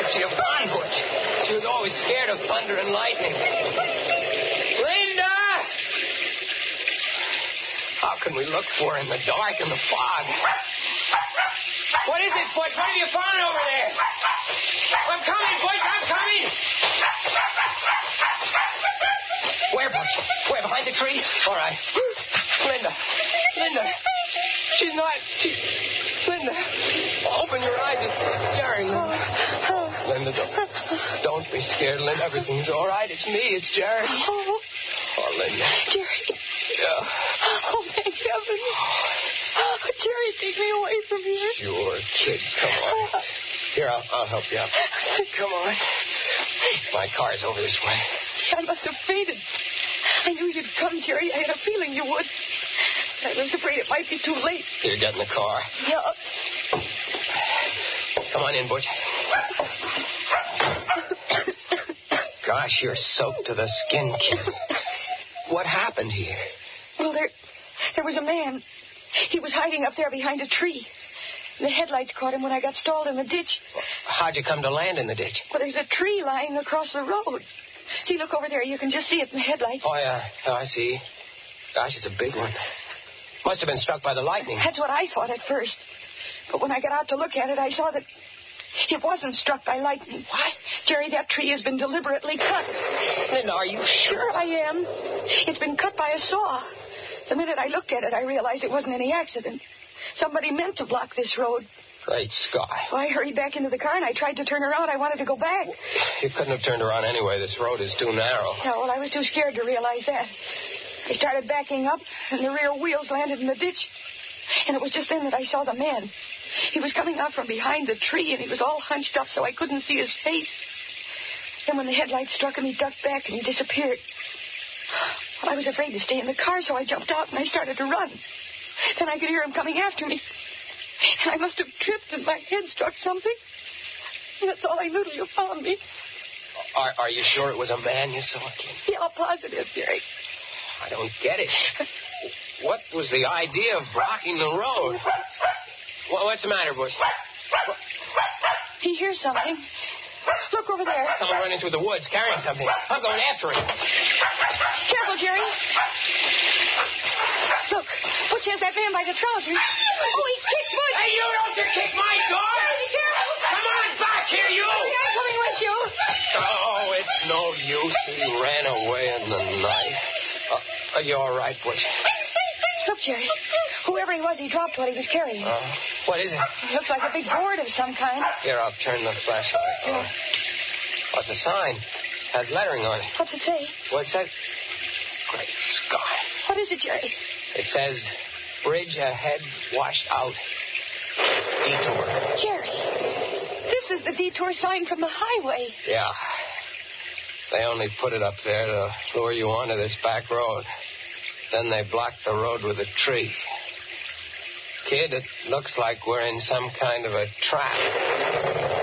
She have gone, Butch. She was always scared of thunder and lightning. Linda! How can we look for her in the dark and the fog? What is it, Butch? What have you found over there? I'm coming, Butch. I'm coming. Where, Butch? Where, behind the tree? All right. Linda. She's not... Linda, open your eyes. It's Jerry, Linda. Linda, don't be scared, Linda. Everything's all right. It's me. It's Jerry. Oh, Linda. Jerry. Yeah. Oh, thank heaven. Oh, Jerry, take me away from here. Sure, kid. Come on. Here, I'll help you up. Come on. My car's over this way. I must have fainted. I knew you'd come, Jerry. I had a feeling you would. I was afraid it might be too late. Here, get in the car. Yeah. Come on in, Butch. Gosh, you're soaked to the skin, kid. What happened here? Well, there was a man. He was hiding up there behind a tree. The headlights caught him when I got stalled in the ditch. How'd you come to land in the ditch? Well, there's a tree lying across the road. See, look over there. You can just see it in the headlights. Oh, yeah. Oh, I see. Gosh, it's a big one. Must have been struck by the lightning. That's what I thought at first. But when I got out to look at it, I saw that it wasn't struck by lightning. What? Jerry, that tree has been deliberately cut. Linda, are you sure? I am. It's been cut by a saw. The minute I looked at it, I realized it wasn't any accident. Somebody meant to block this road. Great Scott. Well, I hurried back into the car, and I tried to turn around. I wanted to go back. You couldn't have turned around anyway. This road is too narrow. Yeah, well, I was too scared to realize that. I started backing up, and the rear wheels landed in the ditch. And it was just then that I saw the man. He was coming out from behind the tree, and he was all hunched up so I couldn't see his face. Then when the headlights struck him, he ducked back, and he disappeared. Well, I was afraid to stay in the car, so I jumped out, and I started to run. Then I could hear him coming after me. And I must have tripped, and my head struck something. And that's all I knew till you found me. Are you sure it was a man you saw, kid? Yeah, positive, Jerry. I don't get it. What was the idea of blocking the road? What's the matter, Bush? He hears something. Look over there. Someone running through the woods carrying something. I'm going after him. Careful, Jerry. Look, Butch has that man by the trousers. Oh, he kicked Butch. Hey, you don't you kick my dog! Jerry, be careful. Come on back here, you! Jerry, I'm coming with you. Oh, it's no use. He ran away in the night. Are you all right, Butch? Look, Jerry. Whoever he was, he dropped what he was carrying. What is it? It looks like a big board of some kind. Here, I'll turn the flashlight on. What's the sign? Has lettering on it. What's it say? Well, it says... Great Scott. What is it, Jerry? It says, bridge ahead, washed out. Detour. Jerry, this is the detour sign from the highway. Yeah. They only put it up there to lure you onto this back road. Then they blocked the road with a tree. Kid, it looks like we're in some kind of a trap.